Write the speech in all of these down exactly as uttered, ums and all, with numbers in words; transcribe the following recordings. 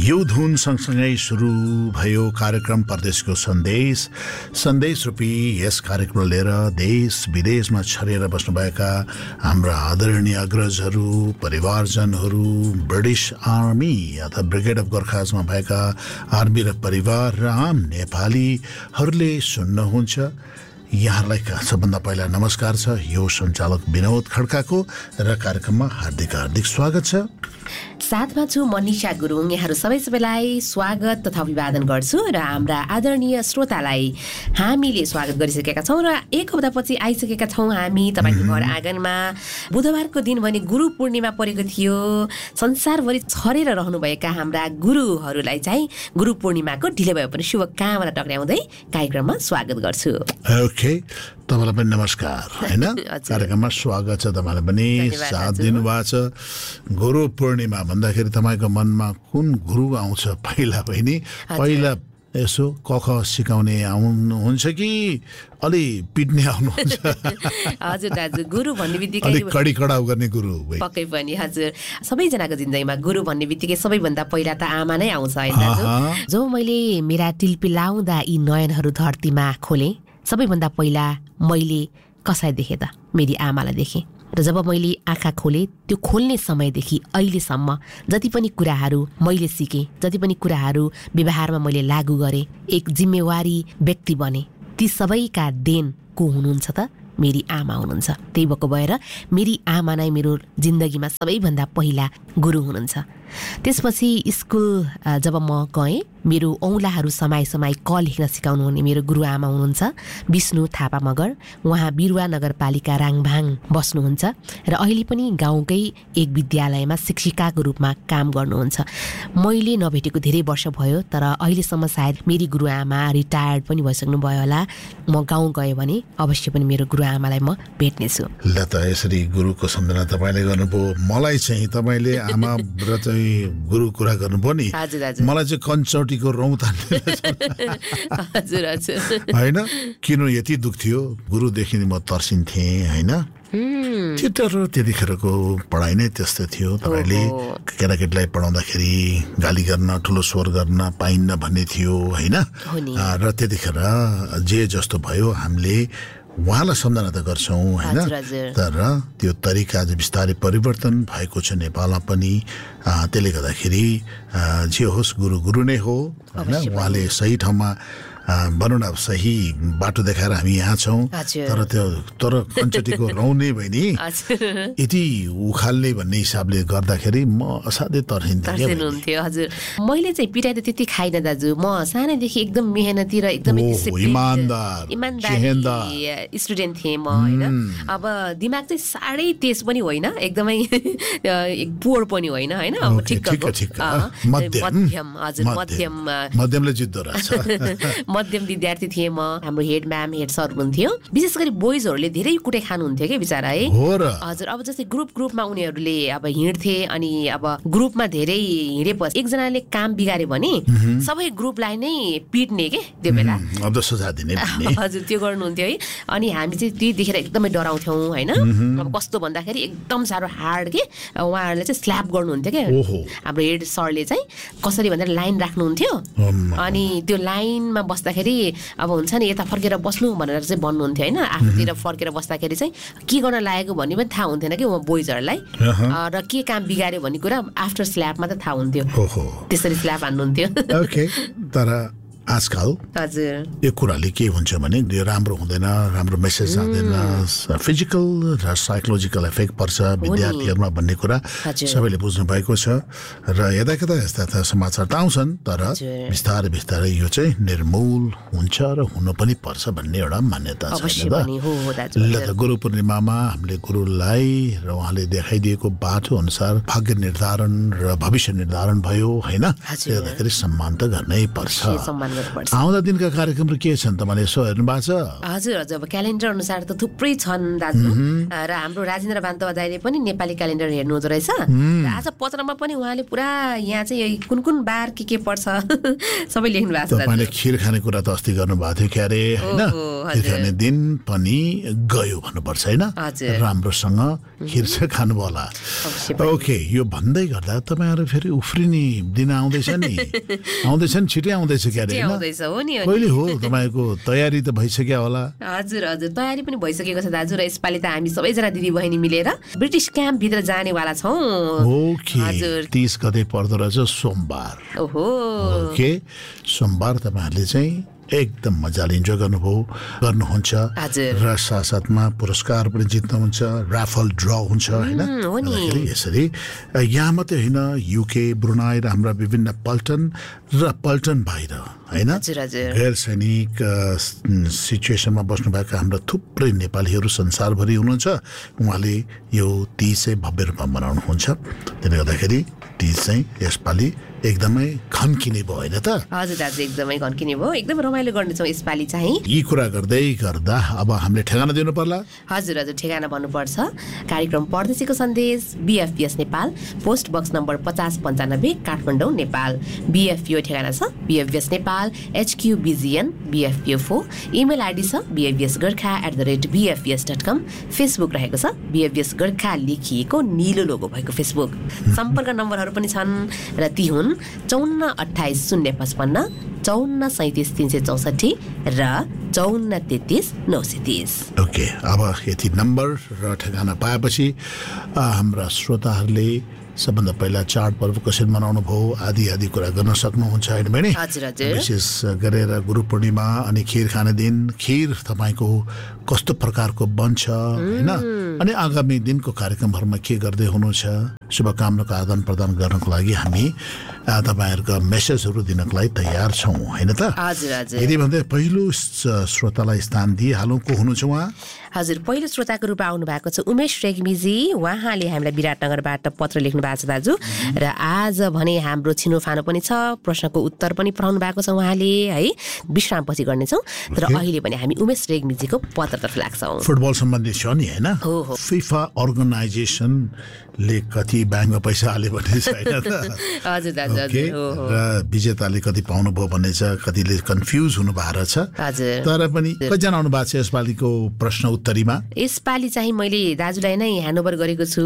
यो धुन सँगसँगै सुरु भयो कार्यक्रम परदेशको सन्देश। सन्देश रूपी यस कार्यक्रम लिएर देश विदेशमा छरिएर बस्नुभएका हाम्रा आदरणीय अग्रजहरू, परिवारजनहरू, ब्रिटिस आर्मी अथवा ब्रिगेड अफ गोर्खाजमा भएका आर्मी र परिवार र आम नेपालीहरूले सुन्नुहुन्छ। यहाँहरूलाई सबभन्दा पहिला नमस्कार छ। यो सञ्चालक विनोद खड्काको र कार्यक्रममा हार्दिक हार्दिक स्वागत छ। साथमा छु म निशा गुरुङ। यहाँहरू सबै सबैलाई स्वागत तथा अभिवादन गर्छु र हाम्रा आदरणीय श्रोतालाई हामीले स्वागत गरिसकेका छौँ र एक हप्तापछि आइसकेका छौँ हामी तपाईँको घर आँगनमा। बुधबारको दिन भने गुरु पूर्णिमा परेको थियो। संसारभरि छरेर रहनुभएका हाम्रा गुरुहरूलाई चाहिँ गुरु पूर्णिमाको ढिलो भए पनि शुभकामना टक्राउँदै कार्यक्रममा स्वागत गर्छु। ओके, तपाईँलाई पनि नमस्कार होइन। कार्यक्रममा स्वागत छ। तपाईँलाई पनि साथ दिनुभएको छ। गुरु पूर्णिमा भन्दाखेरि तपाईँको मनमा कुन गुरु आउँछ? पहिला पनि पहिला यसो क ख सिकाउने आउनुहुन्छ कि अलि पिट्ने आउनुहुन्छ? हजुर दाजु, गुरु भन्ने बित्तिकै अलिक कडी कडाउ गर्ने गुरु पक्कै पनि। हजुर, सबैजनाको जिन्दगीमा गुरु भन्ने बित्तिकै सबैभन्दा पहिला त आमा नै आउँछ होइन दाजु। जो मैले मेरा टिल्पी लाउँदा यी नयनहरू धरतीमा खोले, सबैभन्दा पहिला मैले कसलाई देखेँ त? मेरी आमालाई देखेँ। र जब मैले आँखा खोले, त्यो खोल्ने समयदेखि अहिलेसम्म जति पनि कुराहरू मैले सिकेँ, जति पनि कुराहरू व्यवहारमा मैले लागू गरेँ, एक जिम्मेवारी व्यक्ति बने, ती सबैका देन को हुनुहुन्छ त? मेरी आमा हुनुहुन्छ। त्यही भएको भएर मेरी आमा नै मेरो जिन्दगीमा सबैभन्दा पहिला गुरु हुनुहुन्छ। त्यसपछि स्कुल जब म गएँ, मेरो औँलाहरू समाई समाई क लेख्न सिकाउनु हुने मेरो गुरुआमा हुनुहुन्छ विष्णु थापा मगर। उहाँ बिरुवा नगरपालिका राङभाङ बस्नुहुन्छ र अहिले पनि गाउँकै एक विद्यालयमा शिक्षिकाको रूपमा काम गर्नुहुन्छ। मैले नभेटेको धेरै वर्ष भयो, तर अहिलेसम्म सायद मेरी गुरुआमा रिटायर्ड पनि भइसक्नु भयो होला। म गाउँ गएँ भने अवश्य पनि मेरो गुरुआमालाई म भेट्नेछु। ल त, यसरी गुरुको सम्झना तपाईँले गर्नुभयो। मलाई चाहिँ तपाईँले आमा र चाहिँ गुरु कुरा गर्नुभयो नि, मलाई चाहिँ कन्चौटीको रौँ तान्ने हजुर हजुर होइन। किन यति दुख थियो, गुरुदेखि म तर्सिन्थेँ होइन। त्यो त्यतिखेरको पढाइ नै त्यस्तो थियो। तपाईँले केटाकेटीलाई पढाउँदाखेरि गाली गर्न, ठुलो स्वर गर्न पाइन्न भन्ने थियो होइन। र त्यतिखेर जे जस्तो भयो हामीले उहाँलाई सम्झना त गर्छौँ होइन, तर त्यो तरिका चाहिँ बिस्तारै परिवर्तन भएको छ नेपालमा पनि। त्यसले गर्दाखेरि जे होस् गुरु गुरु नै हो होइन। उहाँले सही ठाउँमा भनौँ न, सही बाटो देखाएर हामी यहाँ छौँ। तर त्यो तर कन्चटीको रौने भइनी यति उखाल्ने भन्ने हिसाबले गर्दाखेरि म असाध्यै तर्सिन्थेँ। हजुर, मैले चाहिँ पिटाइ त त्यति खाइनँ दाजु। म सानैदेखि एकदम मेहनती र एकदमै इमान्दार इमान्दार स्टुडेन्ट थिएँ म होइन। अब दिमाग चाहिँ साह्रै तेज पनि होइन, एकदमै पोर पनि होइन होइन। मध्यम, हजुर मध्यम मध्यमले जित्दो रहेछ। मध्यम विद्यार्थी थिएँ म। हाम्रो हेड म्याम, हेड सर हुनुहुन्थ्यो। विशेष गरी बोइजहरूले धेरै कुटै खानुहुन्थ्यो क्या बिचरा है। हजुर, अब जस्तै ग्रुप ग्रुपमा उनीहरूले अब हिँड्थे, अनि अब ग्रुपमा धेरै हिँडेपछि एकजनाले काम बिगाऱ्यो भने सबै ग्रुपलाई नै पिट्ने के त्यो बेला। हजुर, त्यो गर्नुहुन्थ्यो है। अनि हामी चाहिँ त्यो देखेर एकदमै डराउँथ्यौँ होइन। अब कस्तो भन्दाखेरि एकदम साह्रो हार्ड के उहाँहरूले चाहिँ स्ल्याप गर्नुहुन्थ्यो क्या। हाम्रो हेड सरले चाहिँ कसरी भन्दा लाइन राख्नुहुन्थ्यो, अनि त्यो लाइनमा बस्दाखेरि अब हुन्छ नि यता फर्केर बस्नु भनेर चाहिँ भन्नुहुन्थ्यो होइन। आफूतिर फर्केर बस्दाखेरि चाहिँ के गर्न लागेको भन्ने पनि थाहा हुन्थेन कि उहाँ बोइजहरूलाई, र के काम बिगाऱ्यो भन्ने कुरा आफ्टर स्ल्यापमा त थाहा हुन्थ्यो। त्यसरी स्ल्याप हान्नुहुन्थ्यो। तर आजकल हजुर यो कुराले के हुन्छ भने राम्रो हुँदैन, राम्रो मेसेज जाँदैन, फिजिकल र साइकोलोजिकल इफेक्ट पर्छ विद्यार्थीहरूमा भन्ने कुरा सबैले बुझ्नु भएको छ। र यता कता यस्ता यस्ता समाचार त आउँछन्, तर बिस्तारै बिस्तारै यो चाहिँ निर्मूल हुन्छ र हुन पनि पर्छ भन्ने एउटा मान्यता छ। ल त, गुरु पूर्णिमामा हामीले गुरुलाई र उहाँले देखाइदिएको बाटो अनुसार भाग्य निर्धारण र भविष्य निर्धारण भयो होइन। त्यसले सम्मान त गर्नै पर्छ। आउँदा दिनका कार्यक्रमहरू के छन् तपाईँले यसो हेर्नु भएको छ? हजुर हजुर, अब क्यालेन्डर अनुसार त थुप्रै छन् दाजु। र हाम्रो राजेन्द्र बान्तवा दाइले पनि नेपाली क्यालेन्डर हेर्नु हुँदो रहेछ। आज पत्रमा पनि उहाँले पुरा यहाँ चाहिँ कुन कुन बार के के पर्छ सबै लेख्नु भएको छ। तपाईँले खिर खाने कुरा त अस्ति गर्नुभएको थियो क्यारे होइन? त्यतिखेर दिन पनि गयो भन्नुपर्छ होइन राम्रोसँग खिर चाहिँ खानु होला ओके यो भन्दै गर्दा तपाईँहरू फेरि उफ्रिने दिन आउँदैछ नि आउँदैछ नि छिटै आउँदैछ क्यारे कहिले हो तपाईँको तयारी त भइसक्यो होला हजुर हजुर तयारी पनि भइसकेको छ दाजु र यसपालि त हामी सबैजना दिदी बहिनी मिलेर ब्रिटिस क्याम्प भित्र जानेवाला छौँ ओके तीस गते पर्दो रहेछ सोमबार ओहो ओके सोमबार तपाईँहरूले चाहिँ एकदम मजाले इन्जोय गर्नुभयो गर्नुहुन्छ र साथसाथमा पुरस्कार पनि जित्नुहुन्छ राफल ड्र हुन्छ होइन यसरी यहाँ मात्रै होइन युके ब्रुनाई र हाम्रा विभिन्न पल्टन र पल्टन बाहिर होइन गैर सैनिक सिचुएसनमा बस्नुभएका हाम्रा थुप्रै नेपालीहरू संसारभरि हुनुहुन्छ उहाँले यो तीज चाहिँ भव्य रूपमा मनाउनुहुन्छ त्यसले गर्दाखेरि तीज चाहिँ यसपालि एकदमै खन्किने भयो होइन त हजुर दाजु एकदमै खन्किने भयो एकदमै रमाइलो गर्नेछौँ यसपालि चाहिँ यी कुरा गर्दै गर्दा अब हामीले ठेगाना दिनु पर्ला हजुर हजुर ठेगाना भन्नुपर्छ कार्यक्रम परदेशीको सन्देश बिएफपिएस नेपाल पोस्ट बक्स नम्बर पचास पन्चानब्बे काठमाडौँ नेपाल बिएफपिओ ठेगाना छ बिएफपिएस नेपाल एचक्युबिजिएन बिएफपिएफओ इमेल आइडी छ बिएफपिएस Gorkha at the rate बिएफपिएस dot com Facebook रहेको छ बिएफपिएस गोर्खा लेखिएको निलो लोगो भएको फेसबुक सम्पर्क नम्बरहरू पनि छन् र ती हुन् चौन्न अठाइस शून्य पचपन्न चौन्न सैतिस तीन सय चौसठी र चौन्न तेत्तिस नौ सय तिस ओके अब यति नम्बर र ठेगाना पाएपछि हाम्रा श्रोताहरूले सबभन्दा पहिला चाडपर्व कसरी मनाउनु भयो आदि आदि कुरा गर्न सक्नुहुन्छ होइन बहिनी विशेष गरेर गुरु पूर्णिमा अनि खिर खाने दिन खिर तपाईँको कस्तो प्रकारको बन्छ होइन अनि आगामी दिनको कार्यक्रमहरूमा के गर्दै हुनुहुन्छ शुभकामनाको आदान प्रदान गर्नको लागि हामी तपाईँहरूका मेसेजहरू दिनको लागि तयार छौँ होइन त यदि भन्दै पहिलो श्रोतालाई स्थान दिइहालौँ को हुनुहुन्छ उहाँ हजुर पहिलो श्रोताको रूपमा आउनु भएको छ उमेश रेग्मीजी उहाँले हामीलाई विराटनगरबाट पत्र लेख्नु भएको छ दाजु र आज भने हाम्रो छिनोफानो पनि छ प्रश्नको उत्तर पनि पठाउनु भएको छ उहाँले है विश्रामपछि गर्नेछौँ तर अहिले पनि हामी उमेश रेग्मीजीको पत्रतर्फ लाग्छौँ फुटबल सम्बन्धी छ नि होइन फिफा अर्गनाइजेसनले कति ब्याङ्कमा पैसा हाल्यो भन्ने छ होइन त हजुर दाजु र विजेताले कति पाउनुभयो भन्ने छ कतिले कन्फ्युज हुनु भएको छ तर पनि कतिजना आउनु भएको छ यसपालिको प्रश्न उत्तरीमा यसपालि चाहिँ मैले दाजुलाई नै ह्यान्डओभर गरेको छु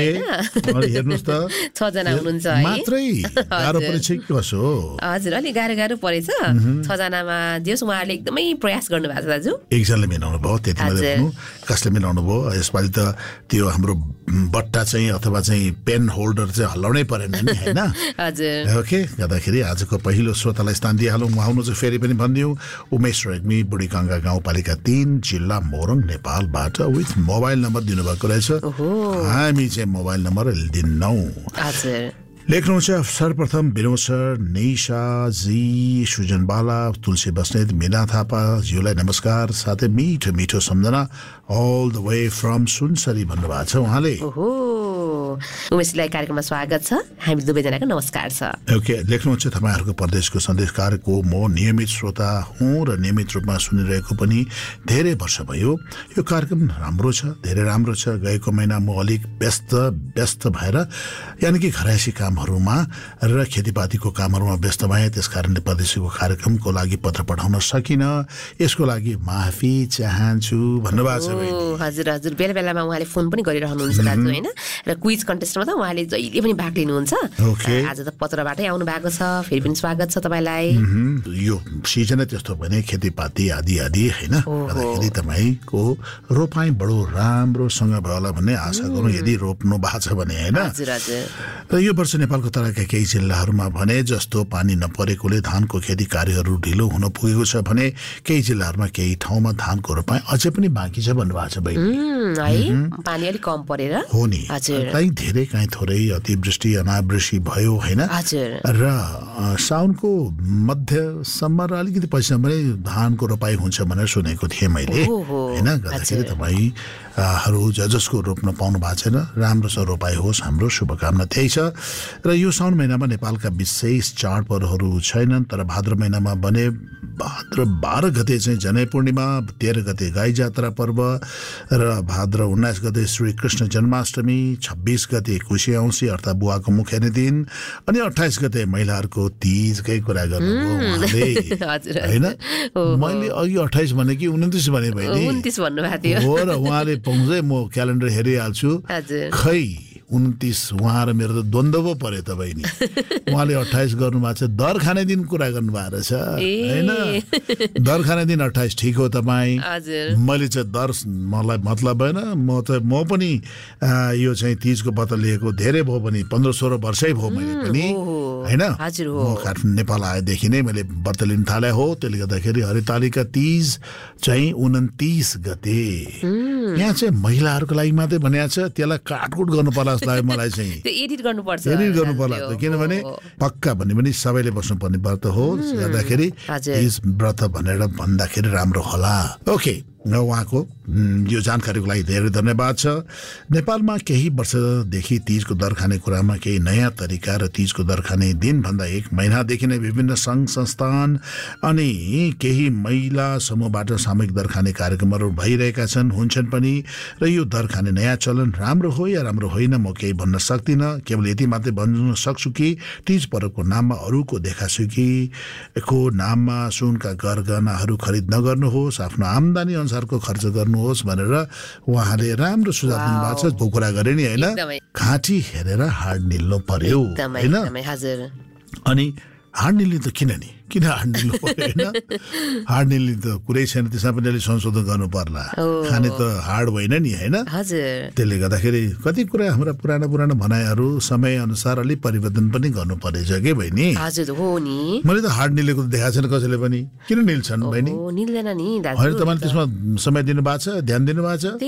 हेर्नुहोस् त छ जना हुनुहुन्छ मात्रै गाह्रो परेछ कि कसो हजुर अलि गाह्रो गाह्रो परेछ छ जनामा जेस उहाँहरूले एकदमै प्रयास गर्नु भएको छ दाजु एकजनाले मिलाउनु भयो त्यति मात्रै भन्नु कसले मिलाउनु भयो यसपालि त त्यो हाम्रो बट्टा चाहिँ अथवा चाहिँ पेन होल्डर चाहिँ हल्लाउनै परेन नि होइन हजुर ओके गर्दाखेरि आजको पहिलो श्रोतालाई स्थान दिइहालौँ उहाँ आउनु चाहिँ फेरि पनि भनिदिउँ उमेश रेग्मी बुढीगङ्गा गाउँपालिका तीन जिल्ला मोरङ नेपालबाट विथ मोबाइल नम्बर दिनुभएको रहेछ हामी चाहिँ मोबाइल नम्बर दिन्नौ लेख्नुहुन्छ सर्वप्रथम विनोद सर निशा जी सुजन बाला तुलसी बस्नेत मीना थापा ज्यूलाई नमस्कार साथै मिठो मिठो सम्झना all the way from Sunsari भन्नुभएको छ उहाँले उमेशलाई कार्यक्रममा स्वागत छ हामी दुवैजनाको नमस्कार छ ओके लेख्नुहुन्छ तपाईँहरूको प्रदेशको सन्देशकारको म नियमित श्रोता हुँ र नियमित रूपमा सुनिरहेको पनि धेरै वर्ष भयो यो कार्यक्रम राम्रो छ धेरै राम्रो छ गएको महिना म अलिक व्यस्त व्यस्त भएर यानि कि घरैसी कामहरूमा र खेतीपातीको कामहरूमा व्यस्त भएँ त्यस कारणले प्रदेशको कार्यक्रमको लागि पत्र पठाउन सकिनँ यसको लागि माफी चाहन्छु भन्नुभएको छ हजुर हजुर बेला बेलामा उहाँले फोन पनि गरिरहनुहुन्छ दाजु होइन र क्विज कन्टेस्टमा त उहाँले जहिले पनि भाग लिनुहुन्छ आज त पत्रबाटै आउनु भएको छ फेरि पनि स्वागत छ तपाईँलाई यो सिजनै त्यस्तो भने खेतीपाती आदि आदि होइन गर्दाखेरि तपाईँको रोपाई बडो राम्रोसँग भयो होला भन्ने आशा गरौँ यदि रोप्नु भएको छ भने होइन र यो वर्ष नेपालको तराईका केही जिल्लाहरूमा भने जस्तो पानी नपरेकोले धानको खेती कार्यहरू ढिलो हुन पुगेको छ भने केही जिल्लाहरूमा केही ठाउँमा धानको रोपाई अझै पनि बाँकी छ भन्नुभएको छ है पानी अलिक कम परेर हो नि कहीँ धेरै कहीँ थोरै अतिवृष्टि अनावृष्टि भयो होइन र साउनको मध्यसम्म र अलिकति पछिसम्म पनि धानको रोपाई हुन्छ भनेर सुनेको थिएँ मैले होइन गर्दाखेरि तपाईँ हरू जसको रोप्न पाउनु भएको छैन राम्रोसँग रोपाइ होस् हाम्रो शुभकामना त्यही छ। र यो साउन महिनामा नेपालका विशेष चाडपर्वहरू छैनन्, तर भाद्र महिनामा भने भाद्र बाह्र गते चाहिँ जनै पूर्णिमा, तेह्र गते गाई जात्रा पर्व र भाद्र उन्नाइस गते श्री कृष्ण जन्माष्टमी, छब्बिस गते कुशे औँसी अर्थात् बुवाको मुख्य दिन, अनि अट्ठाइस गते महिलाहरूको तीजकै कुरा गर्नुभयो उहाँले होइन। मैले अघि अट्ठाइस भने कि उन्तिस भने उन्तिस भन्नुभएको थियो हो र उहाँले पाउँदै म क्यालेन्डर हेरिहाल्छु खै उन्तिस उहाँ र मेरो त द्वन्द्व पो पर्यो त बहिनी। उहाँले अट्ठाइस गर्नुभएको छ, दर खाने दिन कुरा गर्नुभएको रहेछ होइन। दर खाने दिन अट्ठाइस ठिक हो तपाईँ, मैले चाहिँ दर मलाई मतलब भएन। म त म पनि यो चाहिँ तीजको व्रत लिएको धेरै भयो पनि पन्ध्र सोह्र वर्षै भयो मैले पनि होइन। म काठमाडौँ नेपाल आएदेखि नै मैले व्रत लिन थाले हो, त्यसले गर्दाखेरि हरितालिका तीज चाहिँ उन्तिस गते। यहाँ चाहिँ महिलाहरूको लागि मात्रै भनिएको छ, त्यसलाई काटकुट गर्नु पर्ला जस्तो लाग्यो मलाई चाहिँ। एडिट गर्नुपर्छ एडिट गर्नु पर्ला किनभने पक्का भन्ने पनि सबैले बस्नुपर्ने व्रत हो गर्दाखेरि तीज व्रत भनेर भन्दाखेरि राम्रो होला। ओके उहाँको यो जानकारीको लागि धेरै धन्यवाद छ। नेपालमा केही वर्षदेखि तीजको दर खाने कुरामा केही नयाँ तरिका र तीजको दर खाने दिनभन्दा एक महिनादेखि नै विभिन्न सङ्घ संस्थान अनि केही महिला समूहबाट सामूहिक दर खाने कार्यक्रमहरू भइरहेका छन्, हुन्छन् पनि। र यो दर खाने नयाँ चलन राम्रो हो या राम्रो होइन म केही भन्न सक्दिनँ, केवल यति मात्रै भन्न सक्छु कि तीज पर्वको नाममा अरूको देखासुकीको नाममा सुनका गरगहनाहरू खरिद नगर्नुहोस्, आफ्नो आम्दानी अनुसारको खर्च गर्नुहोस् भनेर उहाँले राम्रो सुझाव दिनुभएको छ। कुरा गरे नि होइन, घाँटी हेरेर हाड निल्नु पर्यो होइन। अनि हाड निल्ने त किन नि किन हाड निल्नु पर्यो होइन, हाड निल्ने त कुरै छैन, त्यसमा पनि अलिक संशोधन गर्नु पर्ला। खाने त हाड होइन नि होइन। त्यसले गर्दाखेरि कति कुरा हाम्रा पुरानो पुरानो भनाइहरू समय अनुसार अलिक परिवर्तन पनि गर्नु परेछ कि बहिनी। मैले त हाड निलेको देखाएको छैन कसैले पनि, किन निल्छन् बहिनी? होइन तपाईँले त्यसमा समय दिनु भएको छ, ध्यान दिनु भएको छ?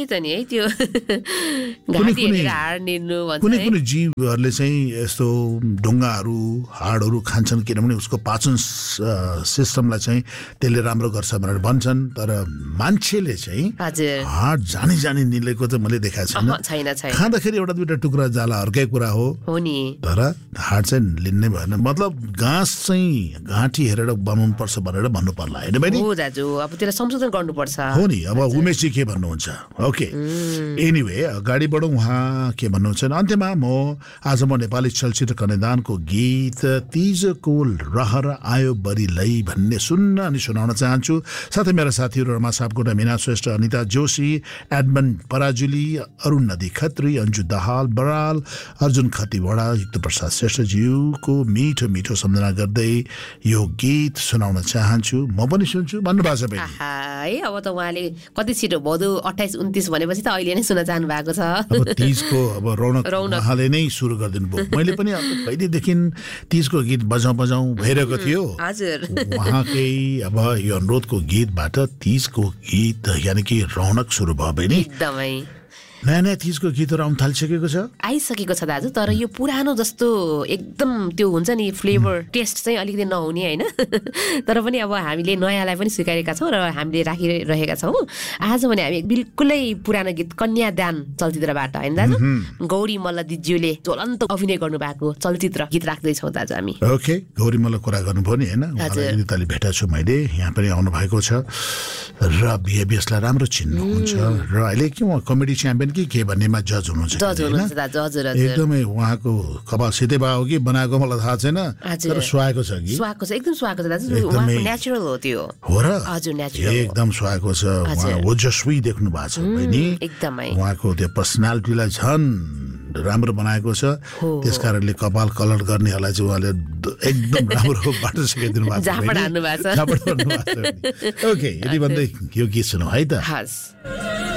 कुनै कुनै जीवहरूले चाहिँ यस्तो ढुङ्गाहरू हाडहरू खान्छन् किनभने उसको पाचन सिस्टमलाई चाहिँ त्यसले राम्रो गर्छ भनेर भन्छन्, तर मान्छेले चाहिँ हाड जानी जानी निलेको त मैले देखाएको छैन। खाँदाखेरि एउटा दुईवटा टुक्रा जाला अर्कै कुरा हो, तर हाड चाहिँ लिन्नै भएन। मतलब घाँस चाहिँ घाँटी हेरेर बनाउनु पर्छ भनेर भन्नु पर्ला होइन बहिनी? हो दाजु, अब त्यसलाई संशोधन गर्नुपर्छ हो नि। अब उमेशजी के भन्नुहुन्छ? ओके एनिवे अगाडि बढौँ। उहाँ के भन्नुहुन्छ? अन्त्यमा म आज म नेपाली चलचित्र कन्यादानको गीत तीजको रहर आयो बरी लै भन्ने सुन्न अनि सुनाउन चाहन्छु। साथै मेरा साथीहरू रमा सापकोटा, मीना श्रेष्ठ, अनिता जोशी, एडमन्ड पराजुली, अरुण नदी खत्री, अन्जु दाहाल बराल, अर्जुन खतिवडा, युक्त प्रसाद श्रेष्ठज्यूको मिठो मिठो सम्झना गर्दै यो गीत सुनाउन चाहन्छु। म पनि सुन्छु भन्नुभएको छ है। अब त उहाँले कति छिटो भदौ अट्ठाइस उन्तिस भनेपछि त अहिले नै सुन्न चाहनु भएको छ। अब तीजको अब रौनक उहाँले नै सुरु गरिदिनु भयो। मैले पनि अब कहिलेदेखि तीजको गीत बजाउँ बजाउँ भइरहेको थियो। उहाँकै अब यो अनुरोधको गीतबाट तीजको गीत यानि कि रौनक सुरु भयो बहिनी। एकदमै नयाँ नयाँ तीजको गीतहरू आउनु थालिसकेको छ आइसकेको छ दाजु, तर यो पुरानो जस्तो एकदम त्यो हुन्छ नि फ्लेभर टेस्ट चाहिँ अलिकति नहुने होइन। तर पनि अब हामीले नयाँलाई पनि स्वीकारेका छौँ र हामीले राखिरहेका छौँ। आज भने हामी बिल्कुलै पुरानो गीत कन्यादान चलचित्रबाट होइन दाजु, गौरी मल्ल दिज्यूले ज्वलन्त अभिनय गर्नुभएको चलचित्र गीत राख्दैछौँ दाजु हामी। ओके गौरी मल्ल कुरा गर्नुभयो नि होइन, उहाँलाई भेटेको छु मैले, यहाँ पनि आउनु भएको छ र बिहेबियर्सलाई राम्रो चिन्नुहुन्छ र अहिले के उहाँ कमेडी च्याम्पियन कि के भन्नेमा जज हुनुहुन्छ एकदमै। उहाँको कपाल सिधै भयो कि बनाएको मलाई थाहा छैन, तर सुहाएको छ कि सुहाएको छ, एकदम सुहाएको छ दाजु, उहाँको नेचुरल हो त्यो हो र हजुर नेचुरल एकदम सुहाएको छ। उहाँ ओजस्वी देख्नु भएको छ बहिनी, एकदमै उहाँको त्यो पर्सनालिटीलाई झन् राम्रो बनाएको छ। त्यस कारणले कपाल कलर गर्नेहरूलाई चाहिँ उहाँले एकदम राम्रो बाटो सिकाइदिनु भएको छ। ओके यदि भन्दै यो गीत सुनौ है त।